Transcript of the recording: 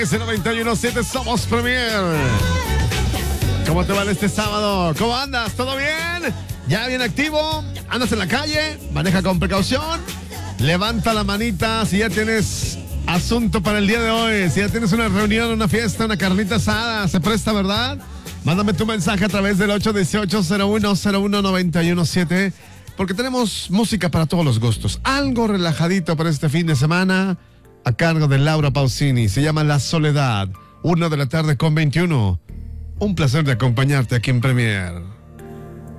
Es el 91.7, somos Premier. ¿Cómo te va este sábado? ¿Cómo andas? ¿Todo bien? ¿Ya bien activo? ¿Andas en la calle? Maneja con precaución. Levanta la manita si ya tienes asunto para el día de hoy. Si ya tienes una reunión, una fiesta, una carnita asada, se presta, ¿verdad? Mándame tu mensaje a través del 818-0101-917, porque tenemos música para todos los gustos. Algo relajadito para este fin de semana, a cargo de Laura Pausini. Se llama La Soledad, 1 de la tarde con 21. Un placer de acompañarte aquí en Premier.